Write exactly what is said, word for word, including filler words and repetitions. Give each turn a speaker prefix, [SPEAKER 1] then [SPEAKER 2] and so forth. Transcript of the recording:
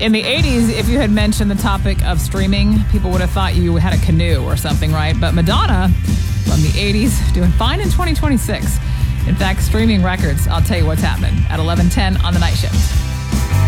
[SPEAKER 1] In the eighties, if you had mentioned the topic of streaming, people would have thought you had a canoe or something, right? But Madonna from the eighties doing fine in twenty twenty-six. In fact, streaming records, I'll tell you what's happening at eleven ten on The Night Shift.